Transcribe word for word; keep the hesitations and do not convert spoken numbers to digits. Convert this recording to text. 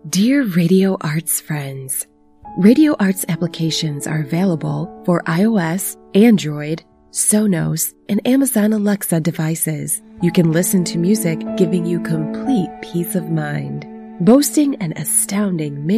Dear Radio Arts friends, Radio Arts applications are available for iOS, Android, Sonos, and Amazon Alexa devices. You can listen to music, giving you complete peace of mind. Boasting an astounding